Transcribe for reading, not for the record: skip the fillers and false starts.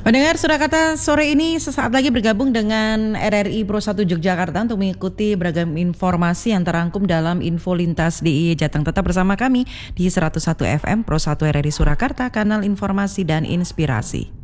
Pendengar Surakarta sore ini sesaat lagi bergabung dengan RRI Pro 1 Yogyakarta untuk mengikuti beragam informasi yang terangkum dalam Info Lintas DIY Jateng. Tetap bersama kami di 101 FM Pro 1 RRI Surakarta, kanal informasi dan inspirasi.